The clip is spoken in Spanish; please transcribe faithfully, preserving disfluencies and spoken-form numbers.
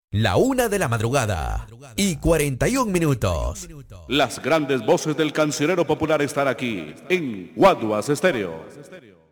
La una de la madrugada y cuarenta y un minutos. Las grandes voces del cancionero popular están aquí en Guaduas Estéreo.